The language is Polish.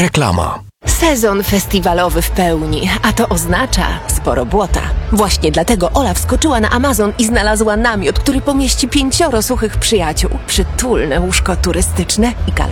Reklama. Sezon festiwalowy w pełni, a to oznacza sporo błota. Właśnie dlatego Ola wskoczyła na Amazon i znalazła namiot, który pomieści 5 suchych przyjaciół, przytulne łóżko turystyczne i